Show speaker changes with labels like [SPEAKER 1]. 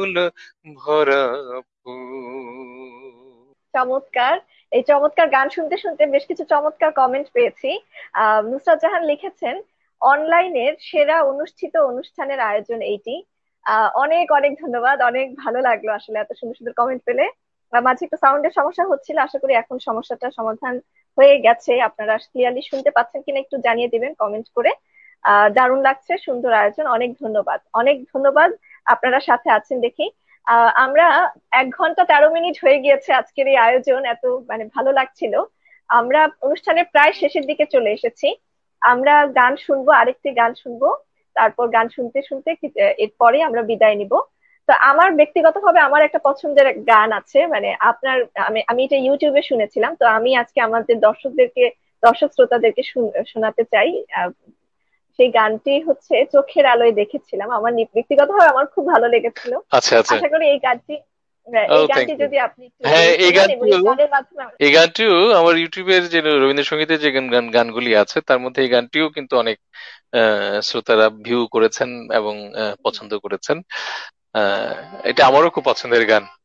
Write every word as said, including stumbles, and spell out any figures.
[SPEAKER 1] ফুল ভরা ফুল।
[SPEAKER 2] চমৎকার। এই চমৎকার গান শুনতে শুনতে বেশ কিছু চমৎকার কমেন্ট পেয়েছি। আহ নুসরাত জাহান লিখেছেন, অনলাইনের সেরা অনুষ্ঠিত অনুষ্ঠানের আয়োজন এইটি। আহ অনেক অনেক ধন্যবাদ, অনেক ভালো লাগলো আসলে এত সুন্দর সুন্দর কমেন্ট পেলে। আহ, মাঝে একটু সাউন্ডের সমস্যা হচ্ছিল, আশা করি এখন সমস্যাটা সমাধান হয়ে গেছে। আপনারা ক্লিয়ারলি শুনতে পাচ্ছেন কিনা একটু জানিয়ে দিবেন কমেন্ট করে। আহ দারুণ লাগছে, সুন্দর আয়োজন, অনেক ধন্যবাদ, অনেক ধন্যবাদ। আপনারা সাথে আছেন দেখি। আহ আমরা এক ঘন্টা তেরো মিনিট হয়ে গিয়েছে আজকের এই আয়োজন, এত মানে ভালো লাগছিল। আমরা অনুষ্ঠানের প্রায় শেষের দিকে চলে এসেছি। আমরা গান শুনবো, আরেকটি গান শুনবো। তারপর গান শুনতে শুনতে কি- এরপরে আমরা বিদায় নিব। তো আমার ব্যক্তিগতভাবে আমার একটা পছন্দের গান আছে, মানে আপনার, আমি আমি এটা ইউটিউবে শুনেছিলাম, তো আমি আজকে আমাদের দর্শকদেরকে, দর্শক শ্রোতাদেরকে শুন- শোনাতে চাই। আহ, সেই গানটি হচ্ছে চোখের আলোয় দেখেছিলাম, আমার নি- ব্যক্তিগতভাবে আমার খুব ভালো লেগেছিল।
[SPEAKER 1] আচ্ছা আচ্ছা।
[SPEAKER 2] আশা করি এই গানটি, হ্যাঁ,
[SPEAKER 1] ও,
[SPEAKER 2] এই
[SPEAKER 1] থ্যাংক
[SPEAKER 2] গানটি
[SPEAKER 1] ইউ।
[SPEAKER 2] যদি আপনি একটু
[SPEAKER 1] হ্যাঁ, এই
[SPEAKER 2] শোনান এবং
[SPEAKER 1] গানটিও
[SPEAKER 2] এই গানের মাধ্যমে আমরা-
[SPEAKER 1] এই গানটিও আমার ইউটিউবের যে রবীন্দ্রসঙ্গীতের যে গান গান- গানগুলি আছে তার মধ্যে এই গানটিও কিন্তু অনেক আহ, শ্রোতারা ভিউ করেছেন এবং আহ, পছন্দ করেছেন। আহ, এটা আমারও খুব পছন্দের গান।